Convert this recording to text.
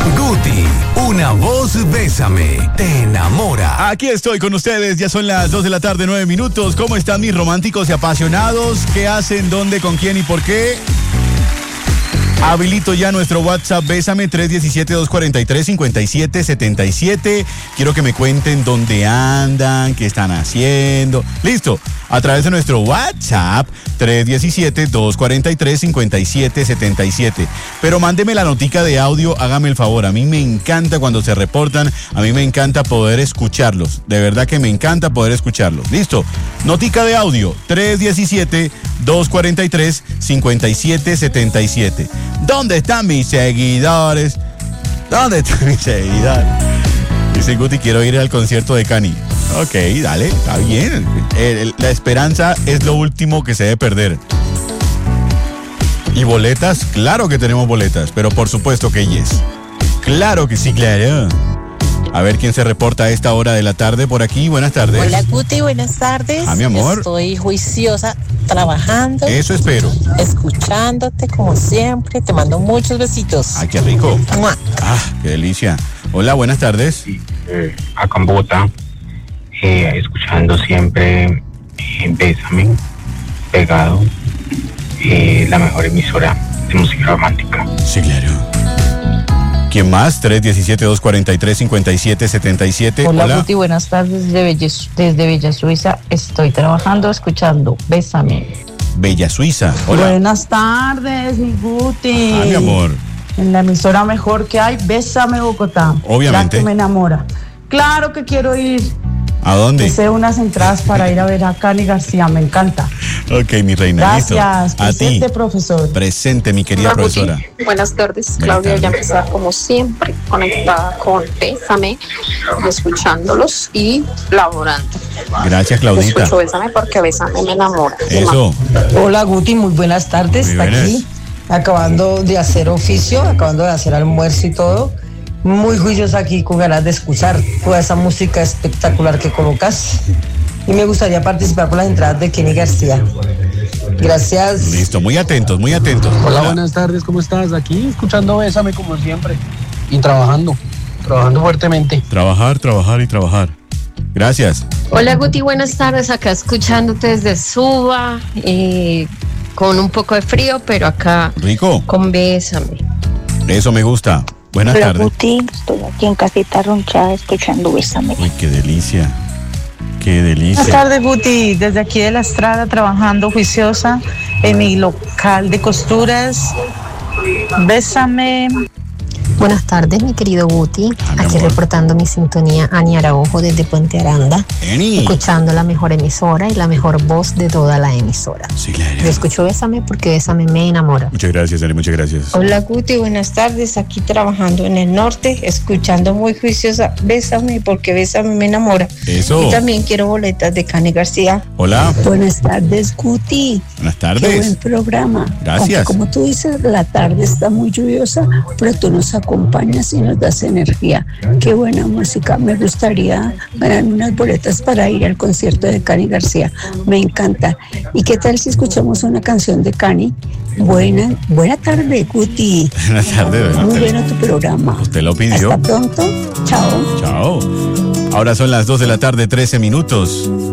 Guti, una voz bésame, te enamora. Aquí estoy con ustedes, ya son las 2 de la tarde, 9 minutos. ¿Cómo están mis románticos y apasionados? ¿Qué hacen, dónde, con quién y por qué? Habilito ya nuestro WhatsApp, bésame, 317-243-5777. Quiero que me cuenten dónde andan, qué están haciendo. Listo, a través de nuestro WhatsApp, 317-243-5777. Pero mándeme la notica de audio, hágame el favor. A mí me encanta cuando se reportan, a mí me encanta poder escucharlos. De verdad que me encanta poder escucharlos. Listo, notica de audio, 317-243-5777. ¿Dónde están mis seguidores? ¿Dónde están mis seguidores? Dice Guti, quiero ir al concierto de Cani. Ok, dale, está bien. La esperanza es lo último que se debe perder. ¿Y boletas? Claro que tenemos boletas, pero por supuesto que yes. Claro que sí, claro. A ver quién se reporta a esta hora de la tarde por aquí. Buenas tardes. Hola, Guti, buenas tardes. Mi amor. Estoy juiciosa, trabajando. Eso espero. Escuchándote como siempre. Te mando muchos besitos. Ay, qué rico. ¡Mua! Ah, qué delicia. Hola, buenas tardes. Acá en Bogotá, escuchando siempre Bésame, pegado, la mejor emisora de música romántica. Sí, claro. ¿Quién más? 317-243-5777. Hola, Guti, buenas tardes. Desde Bella Suiza estoy trabajando, escuchando Bésame. Bella Suiza. Hola. Buenas tardes, mi Guti. Mi amor. En la emisora mejor que hay, Bésame Bogotá. Obviamente. La que me enamora. Claro que quiero ir. ¿A dónde? Deseo unas entradas para ir a ver a Cani García, me encanta. Ok, mi reina. Gracias. Listo. Presente, a ti. profesor. Presente, mi querida profesora. Buenas tardes, Buenas Claudia, tardes. ya empezaba como siempre, conectada con Bésame, escuchándolos y laborando. Gracias, Claudita. Escucho Bésame porque Bésame me enamora. Eso. Hola Guti, muy buenas tardes. Muy buenas. Aquí, acabando de hacer oficio, acabando de hacer almuerzo y todo. Muy juiciosa aquí con ganas de escuchar toda esa música espectacular que colocas. Y me gustaría participar por las entradas de Kenny García. Gracias. Listo, muy atentos, muy atentos. Hola, buenas tardes, ¿cómo estás? Aquí escuchando Bésame como siempre y trabajando fuertemente. Trabajar, trabajar y trabajar. Gracias. Hola Guti, buenas tardes, acá escuchándote desde Suba, con un poco de frío, pero acá Rico. con Bésame. Eso me gusta. Buenas Hola, tardes. Guti, estoy aquí en casita ronchada escuchando Bésame. Uy, qué delicia. Qué Buenas delicia. tardes, Guti. Desde aquí de la Estrada, trabajando juiciosa en mi local de costuras. Bésame. Buenas tardes, mi querido Guti. Mi Aquí amor. reportando mi sintonía, Ani Araujo desde Puente Aranda. Eni. Escuchando la mejor emisora y la mejor voz de toda la emisora. Sí, claro. Yo escucho Bésame porque Bésame me enamora. Muchas gracias, Ani, muchas gracias. Hola Guti, buenas tardes, aquí trabajando en el norte, escuchando muy juiciosa Bésame porque Bésame me enamora. Eso. Y también quiero boletas de Cani García. Hola. Buenas tardes, Guti. Buenas Qué buen tardes. programa. Gracias. Aunque, como tú dices, la tarde está muy lluviosa, pero tú nos acompañas y nos das energía. Qué buena música. Me gustaría ganar unas boletas para ir al concierto de Cani García. Me encanta. ¿Y qué tal si escuchamos una canción de Cani? Buena tarde, Guti. Buenas tardes. Muy bueno tu programa. Usted lo pidió. Hasta pronto. Chao. Chao. Ahora son las 2 de la tarde, 13 minutos.